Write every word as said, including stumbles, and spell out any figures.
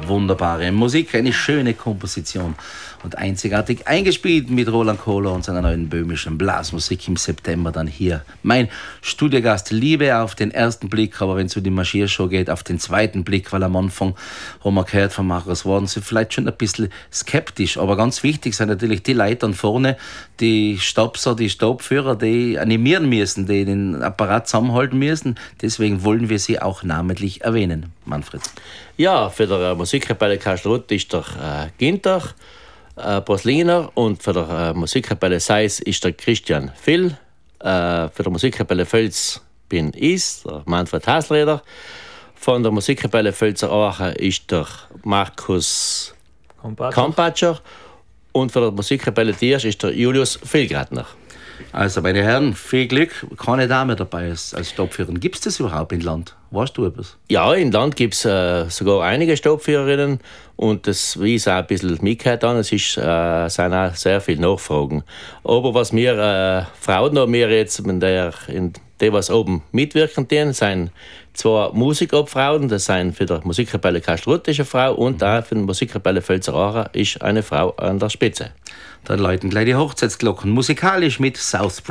wunderbare Musik, eine schöne Komposition und einzigartig eingespielt mit Roland Kohler und seiner neuen böhmischen Blasmusik im September dann hier. Mein Studiogast, Liebe auf den ersten Blick, aber wenn es um die Marschiershow geht, auf den zweiten Blick, weil am Anfang haben wir gehört von Markus waren sie vielleicht schon ein bisschen skeptisch, aber ganz wichtig sind natürlich die Leute dann vorne, die Stabser, die Stabführer, die animieren müssen, die den Apparat zusammenhalten müssen. Deswegen wollen wir sie auch namentlich erwähnen. Manfred. Ja, für die Musikkapelle Kastelruth ist der äh, Ginter äh, Bosliner und für die äh, Musikkapelle Seis ist der Christian Phil. Äh, für die Musikkapelle Völz bin ich, der Manfred Hasleder. Von der Musikkapelle Völzer Aachen ist der Markus Kampatscher. Und für die Musikkapelle Tiersch ist der Julius Filgratner. Also, meine Herren, viel Glück. Keine Dame dabei als, als Stabführerin. Gibt es das überhaupt im Land? Weißt du etwas? Ja, im Land gibt es äh, sogar einige Stabführerinnen. Und das weist auch ein bisschen mitgehört an. Es ist, äh, sind auch sehr viele Nachfragen. Aber was wir äh, Frauen noch mehr jetzt, in der, in der was oben mitwirken, tun, sind zwei Musikobfrauen. Das sind für die Musikkapelle Kastelruth ist eine Frau und auch für die Musikkapelle Völzer Aachen ist eine Frau an der Spitze. Da läuten gleich die Hochzeitsglocken musikalisch mit South